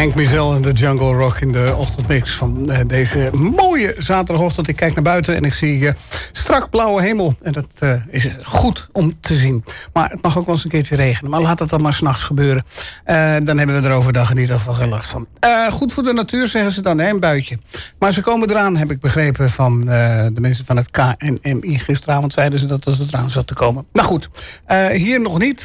Hank Mizel en de Jungle Rock in de ochtendmix van deze mooie zaterdagochtend. Ik kijk naar buiten en ik zie strak blauwe hemel. En dat is goed om te zien. Maar het mag ook wel eens een keertje regenen. Maar laat het dan maar 's nachts gebeuren. Dan hebben we er overdag in ieder geval geen last van. Goed voor de natuur zeggen ze dan, hè, een buitje. Maar ze komen eraan, heb ik begrepen van de mensen van het KNMI. Gisteravond zeiden ze dat het eraan zat te komen. Nou goed, hier nog niet.